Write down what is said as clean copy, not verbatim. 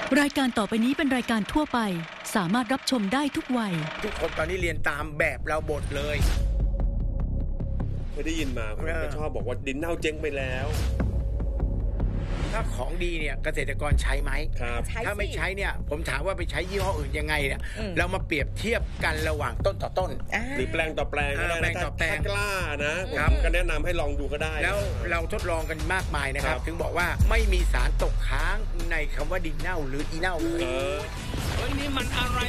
รายการต่อไปนี้เป็นรายการทั่วไปสามารถรับชมได้ทุกวัยทุกคนตอนนี้เรียนตามแบบเราหมดเลยเคยได้ยินมาคนก็ชอบบอกว่าดินเน่าเจ๊งไปแล้วถ้าของดีเนี่ยเกษตรกรใช้ไหมครับถ้าไม่ใช้เนี่ยผมถามว่าไปใช้ยี่ห้ออื่นยังไงเนี่ยเรามาเปรียบเทียบกันระหว่างต้นต่อต้นหรือแปลงต่อแปลงก็ได้นะถ้ากล้านะก็แนะนำให้ลองดูก็ได้แล้วเราทดลองกันมากมายนะครับถึงบอกว่าไม่มีสารตกค้างในคำว่าดินเน่าหรืออีเน่าเลยเฮ้ยนี่มันอะไร